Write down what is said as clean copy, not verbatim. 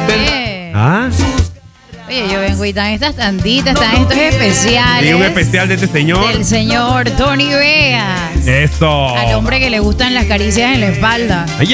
¿Ah? Oye, yo vengo y están estas tanditas, están estos especiales. Y un especial de este señor. Del señor Tony Vegas. Eso. Al hombre que le gustan las caricias en la espalda.